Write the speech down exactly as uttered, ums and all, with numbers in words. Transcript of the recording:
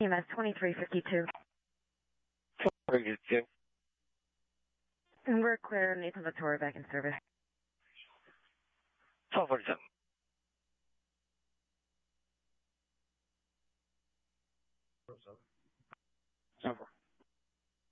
E M S twenty-three fifty-two. fifty-two. And we're clear, Nathan Vittori back in service. twelve forty-seven. Over.